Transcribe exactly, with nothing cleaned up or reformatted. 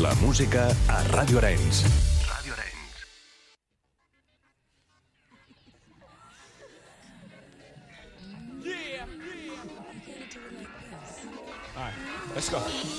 La música a Ràdio Arenys. Ràdio Arenys. Yeah. Yeah. All right, let's go.